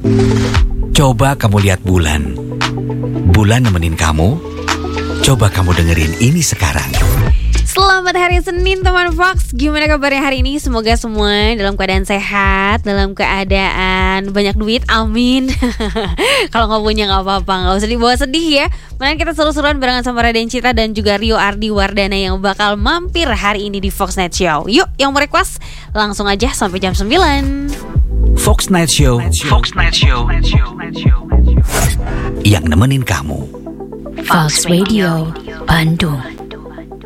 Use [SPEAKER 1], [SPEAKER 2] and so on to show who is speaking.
[SPEAKER 1] Coba kamu lihat bulan. Bulan nemenin kamu. Coba kamu dengerin ini sekarang.
[SPEAKER 2] Selamat hari Senin teman Fox. Gimana kabarnya hari ini? Semoga semua dalam keadaan sehat, dalam keadaan banyak duit, amin. Kalau nggak punya nggak apa-apa, nggak usah dibawa sedih ya. Mana kita seru-seruan barengan sama Raden Cita dan juga Rio Ardi Wardana yang bakal mampir hari ini di Fox Night Show. Yuk, yang mau request langsung aja sampai jam 9.
[SPEAKER 1] Fox Night Show. Fox Night Show. Yang nemenin kamu.
[SPEAKER 3] Fox Radio Bandung.